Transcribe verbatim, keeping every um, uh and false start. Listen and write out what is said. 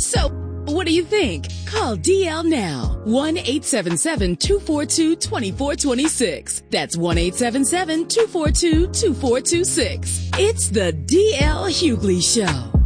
So, what do you think? Call D L now. one eight seven seven, two four two, two four two six. That's one eight seven seven, two four two, two four two six. It's the D L Hughley Show.